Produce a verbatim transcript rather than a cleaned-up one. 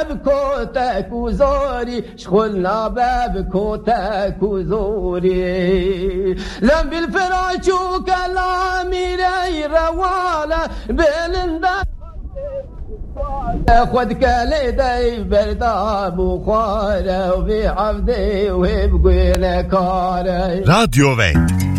بكوتك وزوري شغلنا بكوتك وزوري ذنب الفراش وكلامي لي رواله بالندى خد كاليدي برداب وخاره وبعبدي وبقول كاري راديو وين